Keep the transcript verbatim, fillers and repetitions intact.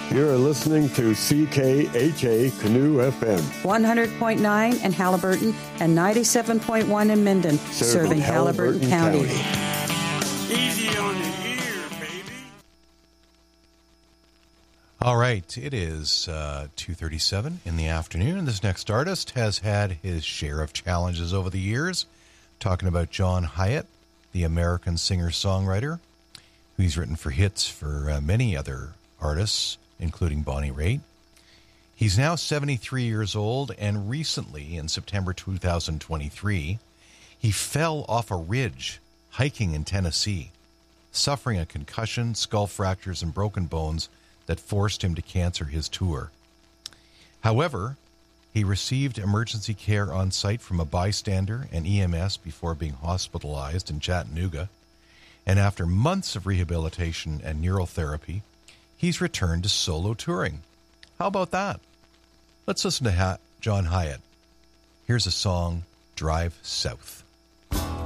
You're listening to C K H A Canoe F M. one hundred point nine in Haliburton and ninety-seven point one in Minden, Serving, serving Haliburton, Haliburton County. County. Easy on the ear, baby. All right, it is uh, two thirty-seven in the afternoon, and this next artist has had his share of challenges over the years. Talking about John Hiatt, the American singer-songwriter, who's written for hits for uh, many other artists, including Bonnie Raitt. He's now seventy-three years old, and recently, in September two thousand twenty-three, he fell off a ridge hiking in Tennessee, suffering a concussion, skull fractures, and broken bones that forced him to cancel his tour. However, he received emergency care on site from a bystander and E M S before being hospitalized in Chattanooga, and after months of rehabilitation and neural therapy, he's returned to solo touring. How about that? Let's listen to ha- John Hiatt. Here's a song, Drive South.